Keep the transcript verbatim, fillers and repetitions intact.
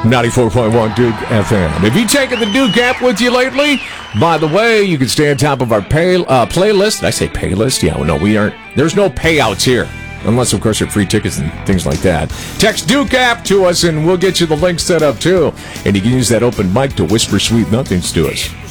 ninety-four point one Duke F M. Have you taken the Duke app with you lately? By the way, you can stay on top of our pay, uh, playlist. Did I say playlist? Yeah, well, no, we aren't. There's no payouts here. Unless, of course, they're free tickets and things like that. Text Duke app to us, and we'll get you the link set up, too. And you can use that open mic to whisper sweet nothings to us.